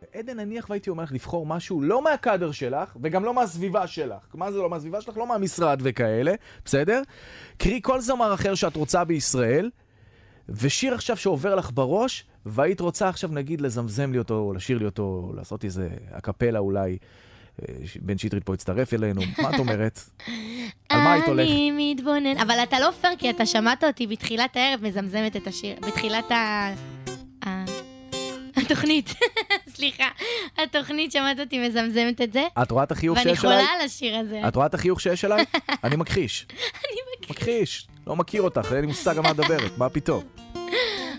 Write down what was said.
עדן, נניח והייתי אומר לך לבחור משהו לא מהקאדר שלך, וגם לא מהסביבה שלך. מה זה לא מהסביבה שלך? לא מהמשרד וכאלה, בסדר? קרי כל זמר אחר שאת רוצה בישראל, ושיר עכשיו שעובר לך בראש, והיית רוצה עכשיו נגיד לזמזם לי אותו, או לשיר לי אותו, או לעשות איזה הקפלה אולי, בן שטרית פה יצטרף אלינו. מה את אומרת? על מה היית הולך? אני מתבונן. אבל אתה לא פייר, כי אתה שמעת אותי בתחילת הערב מזמזמת את השיר. בתחילת התוכנית. סליחה. התוכנית שמעת אותי מזמזמת את זה. את רואה את החיוך ואני שיש עליי? חולה על השיר הזה. את רואה את החיוך שיש עליי? אני מכחיש. מכחיש. לא מכיר אותך, אין לי מושג על מה מדברת. מה פתאום?